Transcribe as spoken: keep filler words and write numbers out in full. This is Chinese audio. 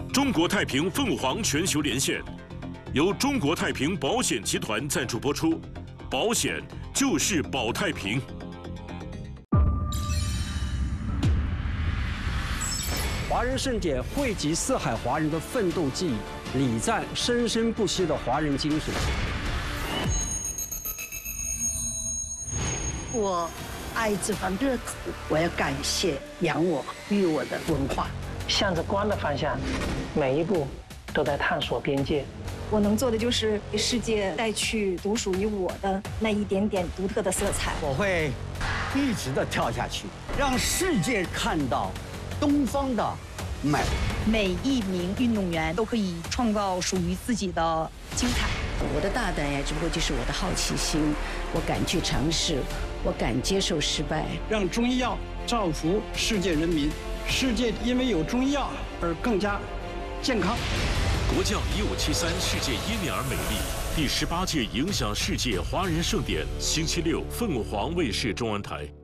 中国太平凤凰全球连线，由中国太平保险集团赞助播出，保险就是保太平。 华人盛典汇集四海华人的奋斗记忆，礼赞生生不息的华人精神。 我爱这份热土，我要感谢养我、育我的文化。 向着光的方向，每一步都在探索边界。 我能做的就是给世界带去独属于我的那一点点独特的色彩。 我会一直的跳下去，让世界看到东方的美。 每一名运动员都可以创造属于自己的精彩。 我的大胆呀，只不过就是我的好奇心，我敢去尝试，我敢接受失败。 让中医药造福世界人民，世界因为有中医药而更加健康。 国将一五七三世界耶尼尔美丽第十八届影响世界华人盛典，星期六凤凰卫视中文台。